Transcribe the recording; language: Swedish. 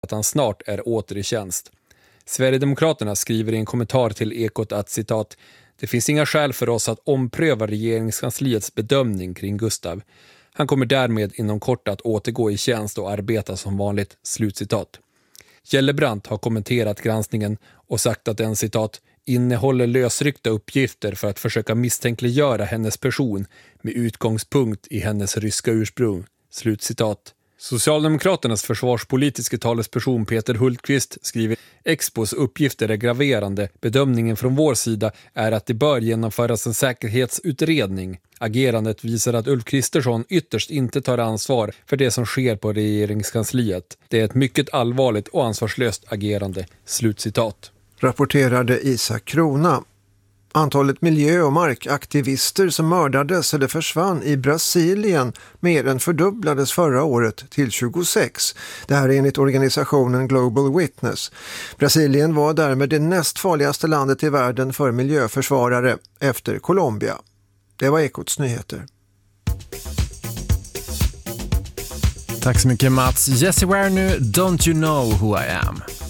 att han snart är åter i tjänst. Sverigedemokraterna skriver i en kommentar till Ekot att citat, det finns inga skäl för oss att ompröva regeringskansliets bedömning kring Gustav. Han kommer därmed inom kort att återgå i tjänst och arbeta som vanligt, slutcitat. Gellebrand har kommenterat granskningen och sagt att den citat innehåller lösryckta uppgifter för att försöka misstänkliggöra hennes person med utgångspunkt i hennes ryska ursprung, slutcitat. Socialdemokraternas försvarspolitiska talesperson Peter Hultqvist skriver Expos uppgifter är graverande. Bedömningen från vår sida är att det bör genomföras en säkerhetsutredning. Agerandet visar att Ulf Kristersson ytterst inte tar ansvar för det som sker på regeringskansliet. Det är ett mycket allvarligt och ansvarslöst agerande. Slutcitat. Rapporterade Isak Krona. Antalet miljö- och markaktivister som mördades eller försvann i Brasilien mer än fördubblades förra året till 26. Det här är enligt organisationen Global Witness. Brasilien var därmed det näst farligaste landet i världen för miljöförsvarare efter Colombia. Det var Ekots nyheter. Tack så mycket Mats. Jessie Ware nu, Don't You Know Who I Am.